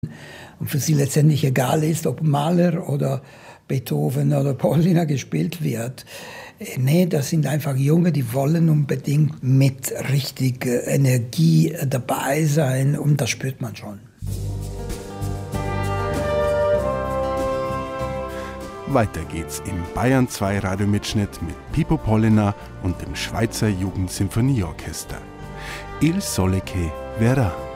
und für sie letztendlich egal ist, ob Mahler oder Beethoven oder Paulina gespielt wird. Nee, das sind einfach Junge, die wollen unbedingt mit richtig Energie dabei sein und das spürt man schon. Weiter geht's im Bayern 2 Radiomitschnitt mit Pippo Pollina und dem Schweizer Jugendsinfonieorchester. Il Sole che verrà.